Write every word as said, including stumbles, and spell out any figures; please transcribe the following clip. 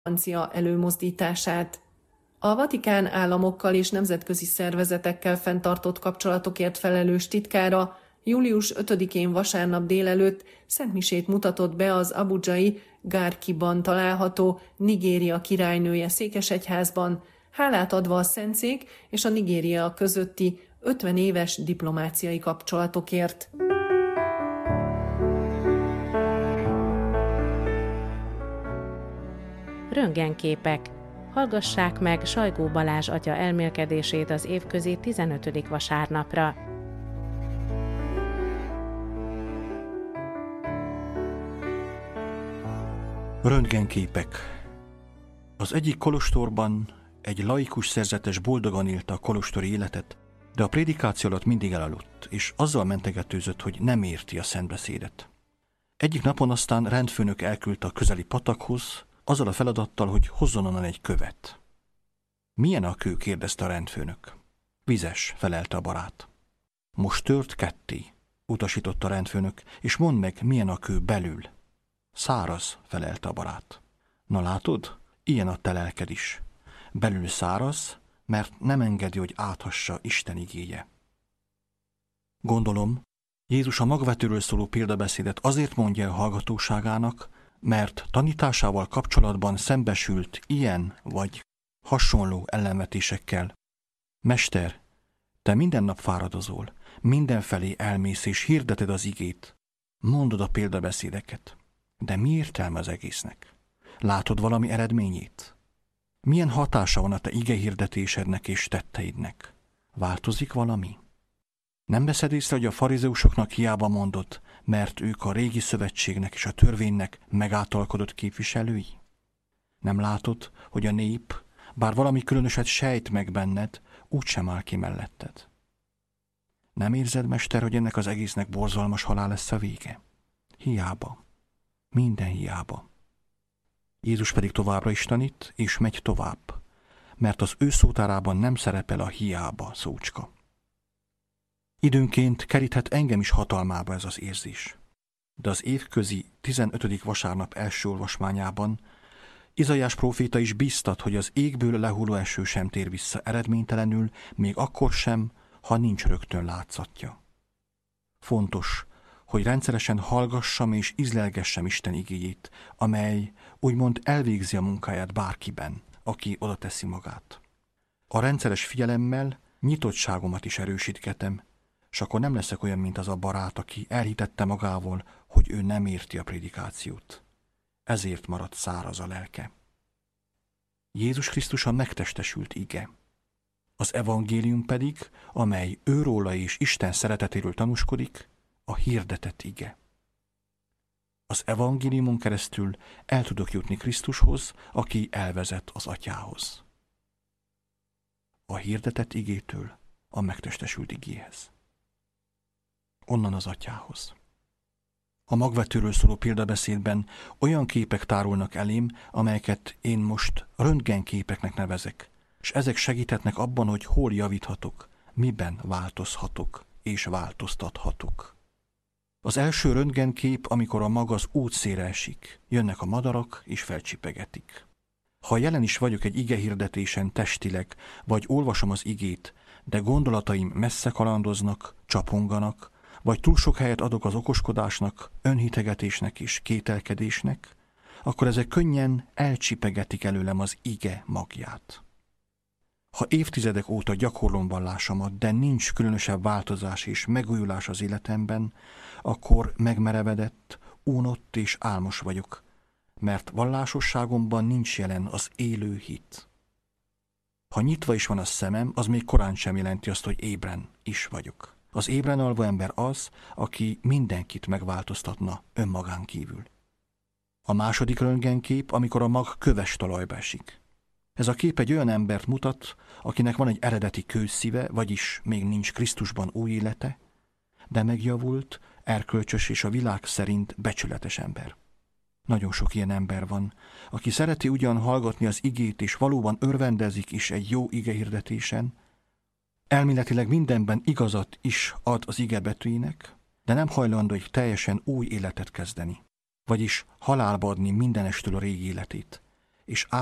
tolerancia előmozdítását. A Vatikán államokkal és nemzetközi szervezetekkel fenntartott kapcsolatokért felelős titkára július ötödikén vasárnap délelőtt szentmisét mutatott be az abudzsai Garkiban található Nigéria királynője székesegyházban, hálát adva a szentszék és a Nigéria közötti ötven éves diplomáciai kapcsolatokért. Röntgenképek. Hallgassák meg Sajgó Balázs atya elmélkedését az évközi tizenötödik vasárnapra. Röntgenképek. Az egyik kolostorban egy laikus szerzetes boldogan élte a kolostori életet, de a prédikáció alatt mindig elaludt, és azzal mentegetőzött, hogy nem érti a szentbeszédet. Egyik napon aztán rendfőnök elküldte a közeli patakhoz, azzal a feladattal, hogy hozzon onnan egy követ. Milyen a kő? Kérdezte a rendfőnök. Vizes, felelte a barát. Most tört ketté, utasította a rendfőnök, és mondd meg, milyen a kő belül. Száraz, felelte a barát. Na látod, ilyen a te lelked is. Belül száraz, mert nem engedi, hogy áthassa Isten igéje. Gondolom, Jézus a magvetőről szóló példabeszédet azért mondja a hallgatóságának, mert tanításával kapcsolatban szembesült ilyen vagy hasonló ellenvetésekkel. Mester, te minden nap fáradozol, mindenfelé elmész és hirdeted az igét. Mondod a példabeszédeket. De mi értelme az egésznek? Látod valami eredményét? Milyen hatása van a te igehirdetésednek és tetteidnek? Változik valami? Nem veszed észre, hogy a farizeusoknak hiába mondod, mert ők a régi szövetségnek és a törvénynek megáltalkodott képviselői? Nem látod, hogy a nép, bár valami különöset sejt meg benned, úgysem áll ki melletted? Nem érzed, mester, hogy ennek az egésznek borzalmas halál lesz a vége? Hiába. Minden hiába. Jézus pedig továbbra is tanít, és megy tovább, mert az ő szótárában nem szerepel a hiába szócska. Időnként keríthet engem is hatalmába ez az érzés. De az évközi tizenötödik vasárnap első olvasmányában Izaiás próféta is bíztat, hogy az égből lehulló eső sem tér vissza eredménytelenül, még akkor sem, ha nincs rögtön látszatja. Fontos, hogy rendszeresen hallgassam és ízlelgessem Isten igéjét, amely úgymond elvégzi a munkáját bárkiben, aki oda teszi magát. A rendszeres figyelemmel nyitottságomat is erősítgetem, s akkor nem leszek olyan, mint az a barát, aki elhitette magával, hogy ő nem érti a prédikációt. Ezért maradt száraz a lelke. Jézus Krisztus a megtestesült ige. Az evangélium pedig, amely őróla és Isten szeretetéről tanúskodik, a hirdetett ige. Az evangéliumon keresztül el tudok jutni Krisztushoz, aki elvezet az atyához. A hirdetett igétől a megtestesült igéhez. Onnan az atyához. A magvetőről szóló példabeszédben olyan képek tárulnak elém, amelyeket én most röntgenképeknek nevezek, és ezek segíthetnek abban, hogy hol javíthatok, miben változhatok és változtathatok. Az első röntgenkép, amikor a mag az útszélre esik, jönnek a madarak és felcsipegetik. Ha jelen is vagyok egy igehirdetésen testileg, vagy olvasom az igét, de gondolataim messze kalandoznak, csaponganak, vagy túl sok helyet adok az okoskodásnak, önhitegetésnek és kételkedésnek, akkor ezek könnyen elcsipegetik előlem az ige magját. Ha évtizedek óta gyakorlom vallásomat, de nincs különösebb változás és megújulás az életemben, akkor megmerevedett, unott és álmos vagyok, mert vallásosságomban nincs jelen az élő hit. Ha nyitva is van a szemem, az még korán sem jelenti azt, hogy ébren is vagyok. Az ébren alvó ember az, aki mindenkit megváltoztatna önmagán kívül. A második röntgenkép, amikor a mag köves talajba esik. Ez a kép egy olyan embert mutat, akinek van egy eredeti kőszíve, vagyis még nincs Krisztusban új élete, de megjavult, erkölcsös és a világ szerint becsületes ember. Nagyon sok ilyen ember van, aki szereti ugyan hallgatni az igét, és valóban örvendezik is egy jó igehirdetésen, elméletileg mindenben igazat is ad az ige betűinek, de nem hajlandó egy teljesen új életet kezdeni, vagyis halálba adni mindenestől a régi életét, és